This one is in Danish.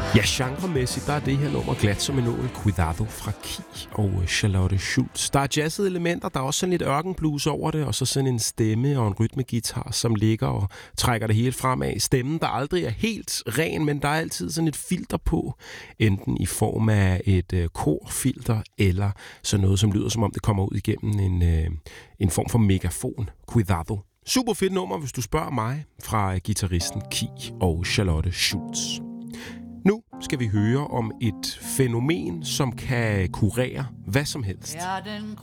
Ja, genremæssigt, der er det her nummer glat som en ål. Cuidado fra Ki og Charlotte Schultz. Der er jazzede elementer, der er også sådan lidt ørkenblues over det, og så sådan en stemme og en rytmegitar, som ligger og trækker det hele fremad. Stemmen, der aldrig er helt ren, men der er altid sådan et filter på, enten i form af et korfilter, eller sådan noget, som lyder som om det kommer ud igennem en form for megafon. Cuidado. Super fedt nummer, hvis du spørger mig, fra guitaristen Ki og Charlotte Schultz. Nu skal vi høre om et fænomen, som kan kurere hvad som helst.